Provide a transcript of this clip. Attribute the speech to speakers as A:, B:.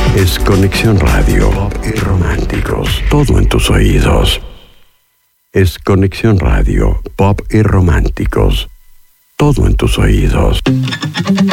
A: Es Conexión Radio, Pop y Románticos. Todo en tus oídos. Es Conexión Radio, Pop y Románticos. Todo en tus oídos.